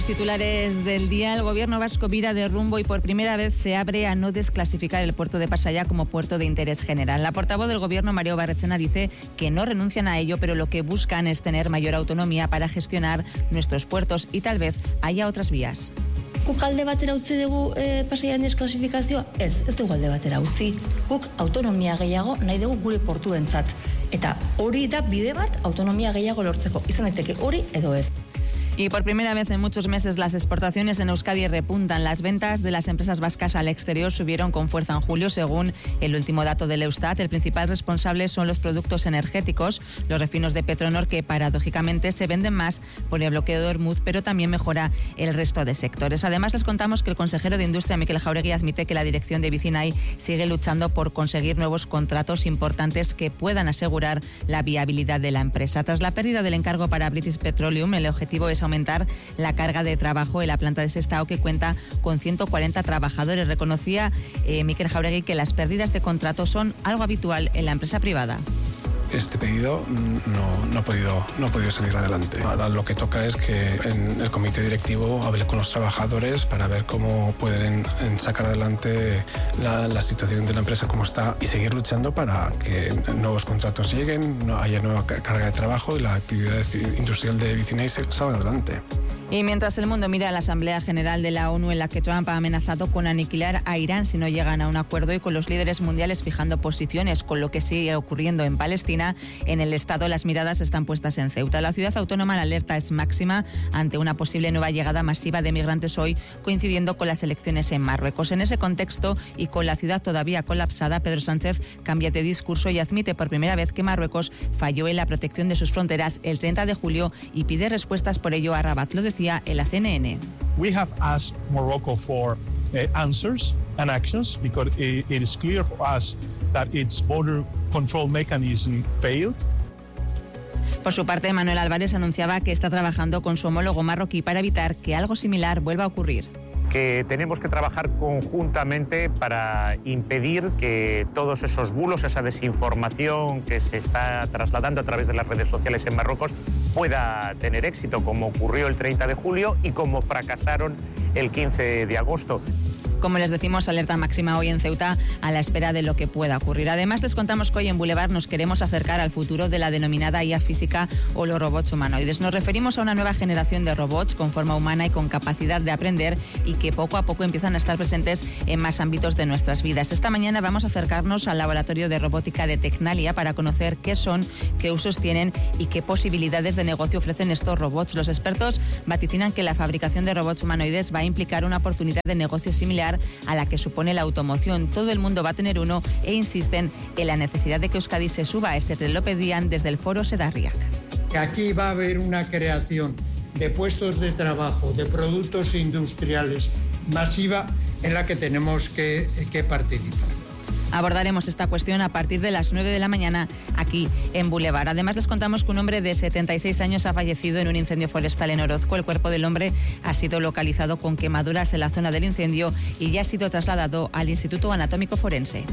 Titulares del día: el gobierno vasco vira de rumbo y por primera vez se abre a no desclasificar el puerto de Pasaia como puerto de interés general. La portavoz del gobierno, Mario Barretxena, dice que no renuncian a ello, pero lo que buscan es tener mayor autonomía para gestionar nuestros puertos y tal vez haya otras vías. Guk alde batera utzi dugu Pasaiaren desklasifikazioa? Ez dugu alde batera utzi. Guk autonomia gehiago nahi dugu gure portuentzat. Eta hori da bide bat autonomia gehiago lortzeko. Izan daiteke hori edo ez. Y por primera vez en muchos meses las exportaciones en Euskadi repuntan. Las ventas de las empresas vascas al exterior subieron con fuerza en julio, según el último dato del Eustat. El principal responsable son los productos energéticos, los refinos de Petronor, que paradójicamente se venden más por el bloqueo de Hormuz, pero también mejora el resto de sectores. Además, les contamos que el consejero de Industria, Mikel Jauregui, admite que la dirección de Vicinay sigue luchando por conseguir nuevos contratos importantes que puedan asegurar la viabilidad de la empresa. Tras la pérdida del encargo para British Petroleum, el objetivo es aumentar la carga de trabajo en la planta de Sestao, que cuenta con 140 trabajadores. Reconocía Mikel Jauregui que las pérdidas de contrato son algo habitual en la empresa privada. Este pedido no ha podido salir adelante. Ahora lo que toca es que en el comité directivo hable con los trabajadores para ver cómo pueden sacar adelante la situación de la empresa como está y seguir luchando para que nuevos contratos lleguen, no haya nueva carga de trabajo y la actividad industrial de Vicinay salga adelante. Y mientras el mundo mira a la Asamblea General de la ONU, en la que Trump ha amenazado con aniquilar a Irán si no llegan a un acuerdo, y con los líderes mundiales fijando posiciones con lo que sigue ocurriendo en Palestina, en el Estado las miradas están puestas en Ceuta. La ciudad autónoma, la alerta es máxima ante una posible nueva llegada masiva de migrantes hoy, coincidiendo con las elecciones en Marruecos. En ese contexto y con la ciudad todavía colapsada, Pedro Sánchez cambia de discurso y admite por primera vez que Marruecos falló en la protección de sus fronteras el 30 de julio y pide respuestas por ello a Rabat. Lo decía en la CNN. We have asked Morocco for answers and actions because it is clear for us that its border control mechanism failed. Por su parte, Manuel Álvarez anunciaba que está trabajando con su homólogo marroquí para evitar que algo similar vuelva a ocurrir. Que tenemos que trabajar conjuntamente para impedir que todos esos bulos, esa desinformación que se está trasladando a través de las redes sociales en Marruecos pueda tener éxito, como ocurrió el 30 de julio y como fracasaron el 15 de agosto. Como les decimos, alerta máxima hoy en Ceuta a la espera de lo que pueda ocurrir. Además, les contamos que hoy en Boulevard nos queremos acercar al futuro de la denominada IA física o los robots humanoides. Nos referimos a una nueva generación de robots con forma humana y con capacidad de aprender y que poco a poco empiezan a estar presentes en más ámbitos de nuestras vidas. Esta mañana vamos a acercarnos al laboratorio de robótica de Tecnalia para conocer qué son, qué usos tienen y qué posibilidades de negocio ofrecen estos robots. Los expertos vaticinan que la fabricación de robots humanoides va a implicar una oportunidad de negocio similar a la que supone la automoción. Todo el mundo va a tener uno e insisten en la necesidad de que Euskadi se suba a este tren. Lo pedían desde el foro Sedarriac. Aquí va a haber una creación de puestos de trabajo, de productos industriales masiva en la que tenemos que participar. Abordaremos esta cuestión a partir de las 9 de la mañana aquí en Boulevard. Además, les contamos que un hombre de 76 años ha fallecido en un incendio forestal en Orozco. El cuerpo del hombre ha sido localizado con quemaduras en la zona del incendio y ya ha sido trasladado al Instituto Anatómico Forense.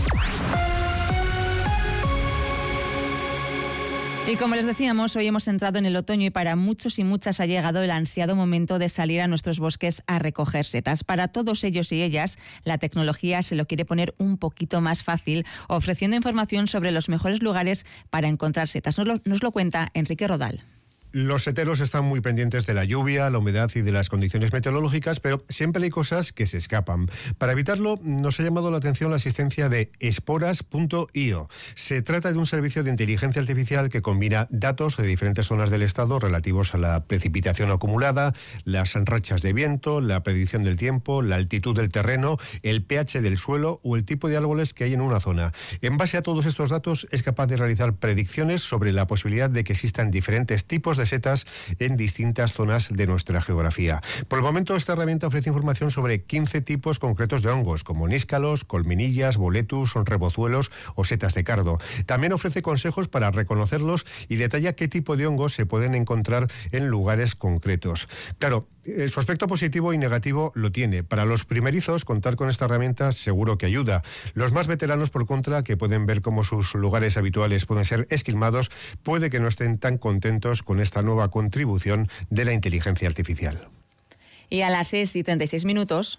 Y como les decíamos, hoy hemos entrado en el otoño y para muchos y muchas ha llegado el ansiado momento de salir a nuestros bosques a recoger setas. Para todos ellos y ellas, la tecnología se lo quiere poner un poquito más fácil, ofreciendo información sobre los mejores lugares para encontrar setas. Nos lo cuenta Enrique Rodal. Los seteros están muy pendientes de la lluvia, la humedad y de las condiciones meteorológicas, pero siempre hay cosas que se escapan. Para evitarlo, nos ha llamado la atención la existencia de esporas.io. Se trata de un servicio de inteligencia artificial que combina datos de diferentes zonas del estado relativos a la precipitación acumulada, las rachas de viento, la predicción del tiempo, la altitud del terreno, el pH del suelo o el tipo de árboles que hay en una zona. En base a todos estos datos, es capaz de realizar predicciones sobre la posibilidad de que existan diferentes tipos de setas en distintas zonas de nuestra geografía. Por el momento, esta herramienta ofrece información sobre 15 tipos concretos de hongos, como níscalos, colmenillas, boletus, rebozuelos o setas de cardo. También ofrece consejos para reconocerlos y detalla qué tipo de hongos se pueden encontrar en lugares concretos. Claro, su aspecto positivo y negativo lo tiene. Para los primerizos, contar con esta herramienta seguro que ayuda. Los más veteranos, por contra, que pueden ver cómo sus lugares habituales pueden ser esquilmados, puede que no estén tan contentos con esta nueva contribución de la inteligencia artificial. Y a las 6:36.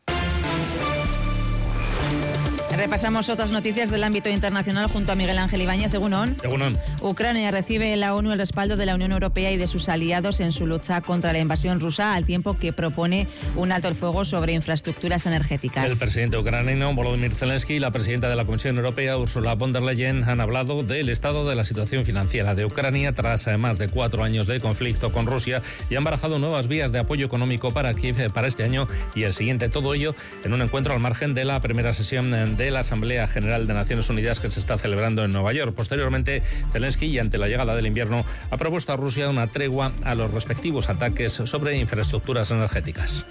Repasamos otras noticias del ámbito internacional junto a Miguel Ángel Ibáñez. Egunon. Ucrania recibe en la ONU el respaldo de la Unión Europea y de sus aliados en su lucha contra la invasión rusa, al tiempo que propone un alto el fuego sobre infraestructuras energéticas. El presidente ucraniano Volodymyr Zelensky y la presidenta de la Comisión Europea, Ursula von der Leyen, han hablado del estado de la situación financiera de Ucrania tras más de 4 años de conflicto con Rusia y han barajado nuevas vías de apoyo económico para Kiev para este año y el siguiente. Todo ello en un encuentro al margen de la primera sesión de la Asamblea General de Naciones Unidas que se está celebrando en Nueva York. Posteriormente, Zelensky, y ante la llegada del invierno, ha propuesto a Rusia una tregua a los respectivos ataques sobre infraestructuras energéticas.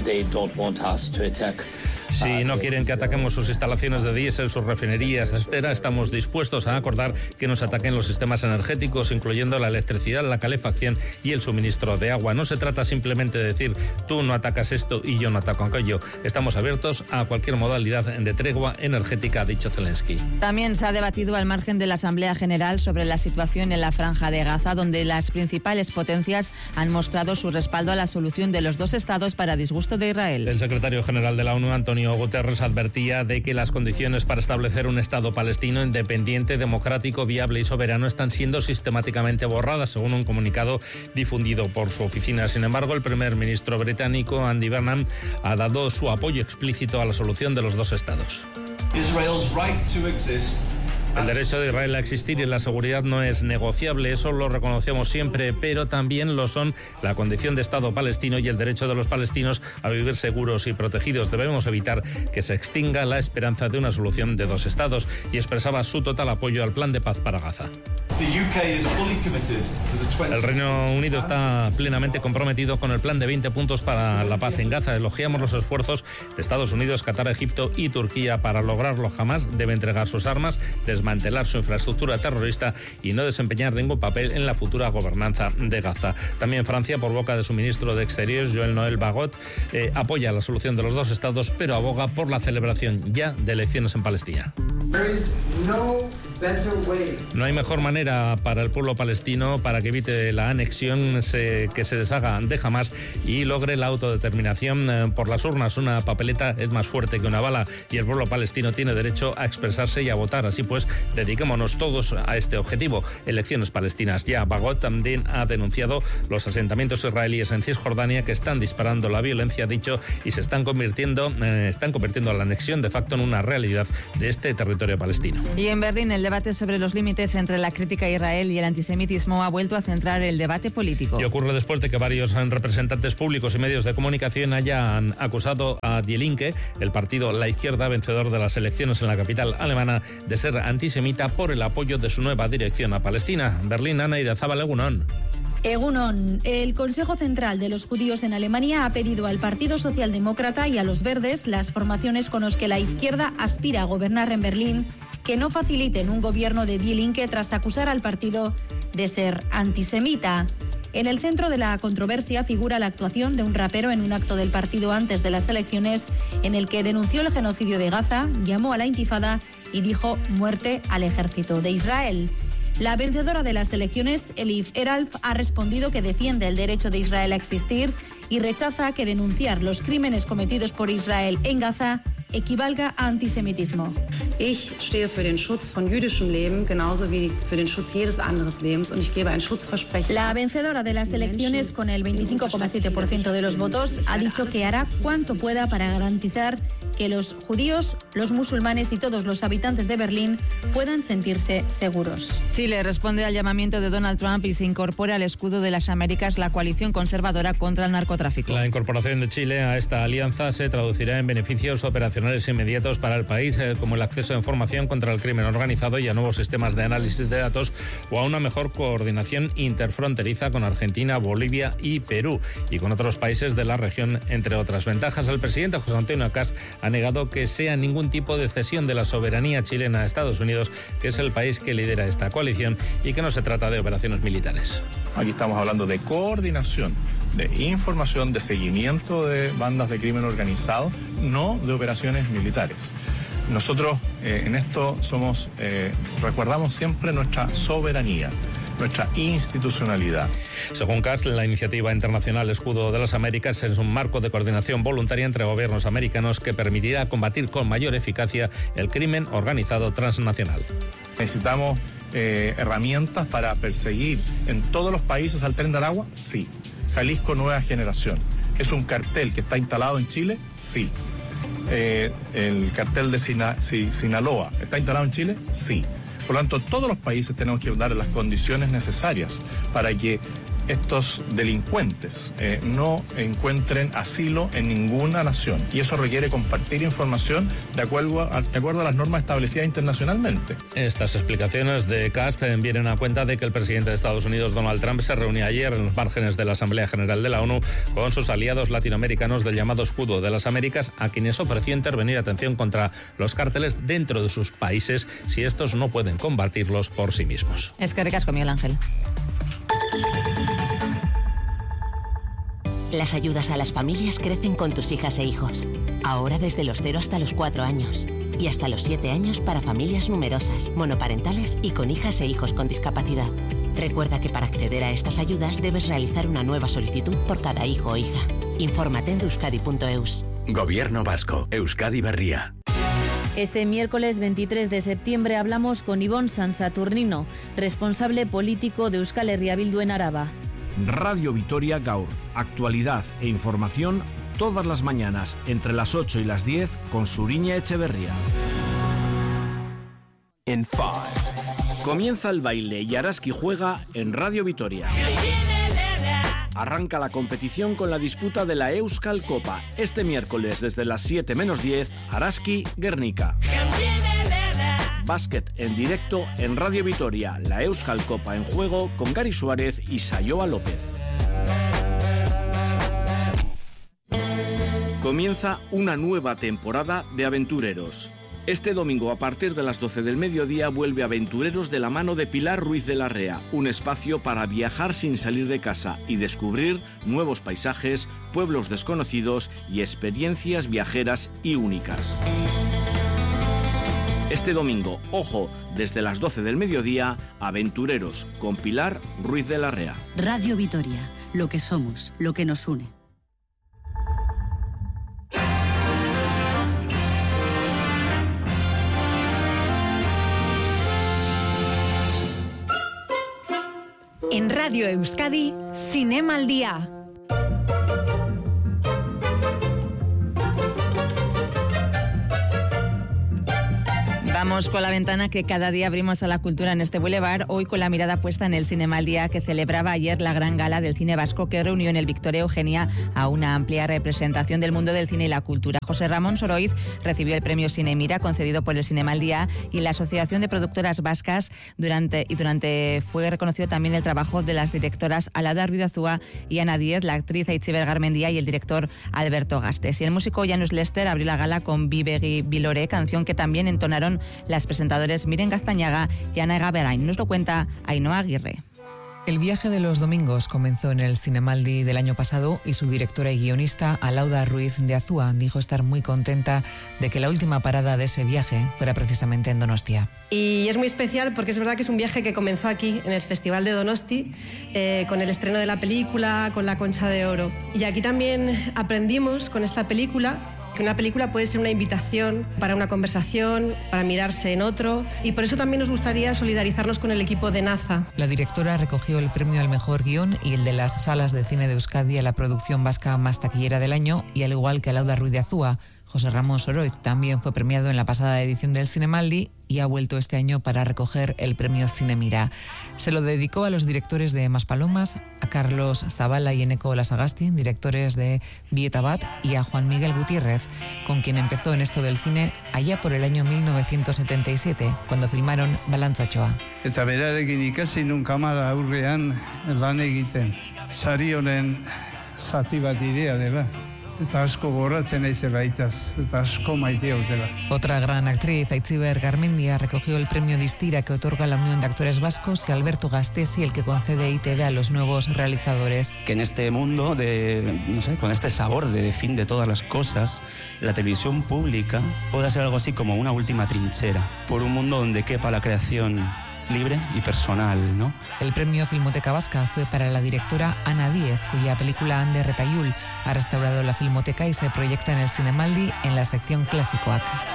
Si no quieren que ataquemos sus instalaciones de diésel, sus refinerías, etc., estamos dispuestos a acordar que nos ataquen los sistemas energéticos, incluyendo la electricidad, la calefacción y el suministro de agua. No se trata simplemente de decir, tú no atacas esto y yo no ataco aquello. Estamos abiertos a cualquier modalidad de tregua energética, ha dicho Zelensky. También se ha debatido al margen de la Asamblea General sobre la situación en la Franja de Gaza, donde las principales potencias han mostrado su respaldo a la solución de los 2 estados para disgusto de Israel. El secretario general de la ONU, Antonio Guterres, advertía de que las condiciones para establecer un Estado palestino independiente, democrático, viable y soberano están siendo sistemáticamente borradas, según un comunicado difundido por su oficina. Sin embargo, el primer ministro británico, Andy Burnham, ha dado su apoyo explícito a la solución de los 2 estados. El derecho de Israel a existir y la seguridad no es negociable, eso lo reconocemos siempre, pero también lo son la condición de Estado palestino y el derecho de los palestinos a vivir seguros y protegidos. Debemos evitar que se extinga la esperanza de una solución de 2 estados, y expresaba su total apoyo al plan de paz para Gaza. El Reino Unido está plenamente comprometido con el plan de 20 puntos para la paz en Gaza. Elogiamos los esfuerzos de Estados Unidos, Qatar, Egipto y Turquía para lograrlo. Jamás debe entregar sus armas, desmantelar su infraestructura terrorista y no desempeñar ningún papel en la futura gobernanza de Gaza. También Francia, por boca de su ministro de Exteriores, Joël Barrot, apoya la solución de los 2 estados, pero aboga por la celebración ya de elecciones en Palestina. No hay mejor manera para el pueblo palestino para que evite la anexión, que se deshaga de Hamás y logre la autodeterminación por las urnas. Una papeleta es más fuerte que una bala y el pueblo palestino tiene derecho a expresarse y a votar. Así pues, dediquémonos todos a este objetivo. Elecciones palestinas ya. Bagot también ha denunciado los asentamientos israelíes en Cisjordania que están disparando la violencia, dicho, y se están convirtiendo a la anexión de facto en una realidad de este territorio palestino. Y en Berlín, el debate sobre los límites entre la crítica a Israel y el antisemitismo ha vuelto a centrar el debate político. Y ocurre después de que varios representantes públicos y medios de comunicación hayan acusado a Die Linke, el partido La Izquierda, vencedor de las elecciones en la capital alemana, de ser antisemita por el apoyo de su nueva dirección a Palestina. Berlín, Ana Irazábal, Egunon. Egunon, el Consejo Central de los Judíos en Alemania ha pedido al Partido Socialdemócrata y a los Verdes, las formaciones con las que la izquierda aspira a gobernar en Berlín, que no faciliten un gobierno de Die Linke tras acusar al partido de ser antisemita. En el centro de la controversia figura la actuación de un rapero en un acto del partido antes de las elecciones, en el que denunció el genocidio de Gaza, llamó a la intifada y dijo muerte al ejército de Israel. La vencedora de las elecciones, Elif Eralf, ha respondido que defiende el derecho de Israel a existir y rechaza que denunciar los crímenes cometidos por Israel en Gaza equivalga a antisemitismo. Ich stehe für den Schutz von jüdischem Leben, genauso wie für den Schutz jedes anderes Lebens, und ich gebe ein Schutzversprechen. La vencedora de las elecciones, con el 25,7% de los votos, ha dicho que hará cuanto pueda para garantizar que los judíos, los musulmanes y todos los habitantes de Berlín puedan sentirse seguros. Chile responde al llamamiento de Donald Trump y se incorpora al escudo de las Américas, la coalición conservadora contra el narcotráfico. La incorporación de Chile a esta alianza se traducirá en beneficios operacionales inmediatos para el país, como el acceso a información contra el crimen organizado y a nuevos sistemas de análisis de datos, o a una mejor coordinación interfronteriza con Argentina, Bolivia y Perú, y con otros países de la región, entre otras ventajas. El presidente José Antonio Kast ha negado que sea ningún tipo de cesión de la soberanía chilena a Estados Unidos, que es el país que lidera esta coalición, y que no se trata de operaciones militares. Aquí estamos hablando de coordinación, de información, de seguimiento de bandas de crimen organizado, no de operaciones militares. Nosotros en esto recordamos siempre nuestra soberanía. nuestra institucionalidad. Según Katz, la iniciativa internacional Escudo de las Américas es un marco de coordinación voluntaria entre gobiernos americanos que permitirá combatir con mayor eficacia el crimen organizado transnacional. ¿Necesitamos herramientas para perseguir en todos los países al Tren de Aragua? Sí. Jalisco Nueva Generación. ¿Es un cartel que está instalado en Chile? Sí. ¿El cartel de Sinaloa está instalado en Chile? Sí. Por lo tanto, todos los países tenemos que dar las condiciones necesarias para que estos delincuentes no encuentren asilo en ninguna nación. Y eso requiere compartir información de acuerdo a las normas establecidas internacionalmente. Estas explicaciones de Katz vienen a cuenta de que el presidente de Estados Unidos, Donald Trump, se reunió ayer en los márgenes de la Asamblea General de la ONU con sus aliados latinoamericanos del llamado Escudo de las Américas, a quienes ofreció intervenir atención contra los cárteles dentro de sus países si estos no pueden combatirlos por sí mismos. Es que ricasco, Miguel Ángel. Las ayudas a las familias crecen con tus hijas e hijos. Ahora desde los 0 hasta los 4 años. Y hasta los 7 años para familias numerosas, monoparentales y con hijas e hijos con discapacidad. Recuerda que para acceder a estas ayudas debes realizar una nueva solicitud por cada hijo o hija. Infórmate en euskadi.eus. Gobierno vasco, Euskadi Berria. Este miércoles 23 de septiembre hablamos con Ibon Sansaturnino, responsable político de Euskal Herria Bildu en Araba. Radio Vitoria Gaur, actualidad e información todas las mañanas entre las 8 y las 10 con Suriña Echeverría. In 5. Comienza el baile y Araski juega en Radio Vitoria. Arranca la competición con la disputa de la Euskal Copa. Este miércoles desde las 7 menos 10, Araski Guernica. Básquet en directo en Radio Vitoria, la Euskal Copa en juego con Gary Suárez y Sayoa López. Comienza una nueva temporada de Aventureros. Este domingo a partir de las 12 del mediodía vuelve Aventureros de la mano de Pilar Ruiz de Larrea, un espacio para viajar sin salir de casa y descubrir nuevos paisajes, pueblos desconocidos y experiencias viajeras y únicas. Este domingo, ojo, desde las 12 del mediodía, Aventureros con Pilar Ruiz de Larrea. Radio Vitoria, lo que somos, lo que nos une. En Radio Euskadi, Cinema al Día. Vamos con la ventana que cada día abrimos a la cultura en este bulevar, hoy con la mirada puesta en el Cinema al Día, que celebraba ayer la gran gala del cine vasco que reunió en el Victoria Eugenia a una amplia representación del mundo del cine y la cultura. José Ramón Soroiz recibió el premio Cinemira concedido por el Cinema al Día y la Asociación de Productoras Vascas. Durante fue reconocido también el trabajo de las directoras Alada Ruiz de Azúa y Ana Díez, la actriz Aitziber Garmendia y el director Alberto Gastes. Y el músico Janus Lester abrió la gala con Bibegi Bilore, canción que también entonaron las presentadores Miren Gaztañaga y Ana Gaberain. Nos lo cuenta Ainhoa Aguirre. El viaje de los domingos comenzó en el Cinemaldi del año pasado y su directora y guionista, Alauda Ruiz de Azúa, dijo estar muy contenta de que la última parada de ese viaje fuera precisamente en Donostia. Y es muy especial porque es verdad que es un viaje que comenzó aquí, en el Festival de Donosti, con el estreno de la película, con la Concha de Oro. Y aquí también aprendimos con esta película que una película puede ser una invitación para una conversación, para mirarse en otro, y por eso también nos gustaría solidarizarnos con el equipo de NASA. La directora recogió el premio al mejor guión y el de las salas de cine de Euskadi a la producción vasca más taquillera del año, y al igual que Alauda Ruiz de Azúa, José Ramón Soroiz también fue premiado en la pasada edición del Cinemaldi y ha vuelto este año para recoger el premio Cinemira. Se lo dedicó a los directores de Maspalomas, a Carlos Zabala y Eneko Lasagasti, directores de Bietabat, y a Juan Miguel Gutiérrez, con quien empezó en esto del cine allá por el año 1977, cuando filmaron Balantzatxoa. Eta berarekin ikasi nun kamara aurrean lan egiten. Sari honen zati bat irea dela. Eta asko goratzen naizela itaz, eta asko maitea utela. Otra gran actriz, Aitziber Garmendia, recogió el premio Distira que otorga la Unión de Actores Vascos y Alberto Gastesi, el que concede ITV a los nuevos realizadores. Que en este mundo con este sabor de fin de todas las cosas, la televisión pública pueda ser algo así como una última trinchera, por un mundo donde quepa la creación libre y personal, ¿no? El premio Filmoteca Vasca fue para la directora Ana Díez, cuya película Ander Retaiul ha restaurado la Filmoteca y se proyecta en el Zinemaldi en la sección Clásikoak.